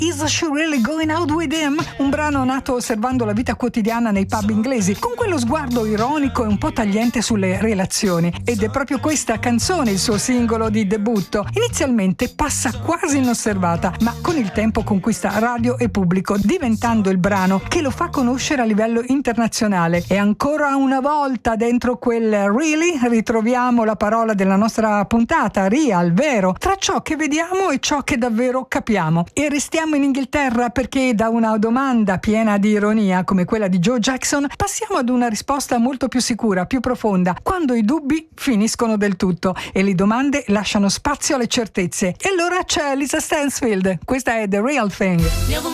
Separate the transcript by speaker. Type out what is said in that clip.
Speaker 1: Is She Really Going Out With Him? Un brano nato osservando la vita quotidiana nei pub inglesi, con quello sguardo ironico e un po' tagliente sulle relazioni. Ed è proprio questa canzone il suo singolo di debutto. Inizialmente passa quasi inosservata, ma con il tempo conquista radio e pubblico, diventando il brano che lo fa conoscere a livello internazionale. E ancora una volta dentro quel really ritroviamo la parola della nostra puntata, real, vero, tra ciò che vediamo e ciò che davvero capiamo. E restiamo in Inghilterra perché da una domanda piena di ironia come quella di Joe Jackson passiamo ad una risposta molto più sicura, più profonda, quando i dubbi finiscono del tutto e le domande lasciano spazio alle certezze. E allora c'è Lisa Stansfield, questa è The Real Thing.